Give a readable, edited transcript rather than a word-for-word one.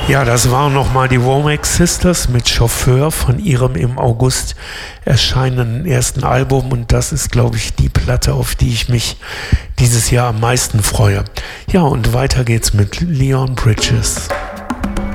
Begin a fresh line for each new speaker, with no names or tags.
Ja, das waren nochmal die Womack Sisters mit Chauffeur von ihrem im August erscheinenden ersten Album, und das ist, glaube ich, die Platte, auf die ich mich dieses Jahr am meisten freue. Ja, und weiter geht's mit Leon Bridges.